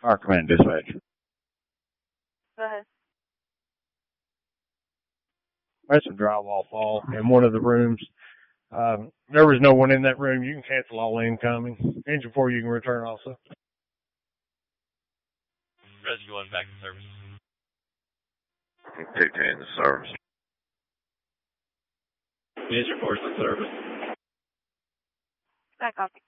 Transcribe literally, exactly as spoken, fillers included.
Fire Command Dispatch. Go ahead. That's a drywall fall in one of the rooms. Um, there was no one in that room. You can cancel all incoming. Engine four, you can return also. Rescue one back in service. two ten to service. Engine four is in service. Back copy.